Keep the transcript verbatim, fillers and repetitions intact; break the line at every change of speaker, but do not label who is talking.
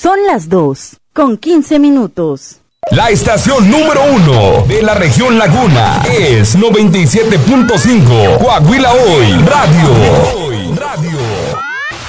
Son las dos, con quince minutos.
La estación número uno de la región Laguna es noventa y siete punto cinco Coahuila Hoy Radio. Hoy Radio.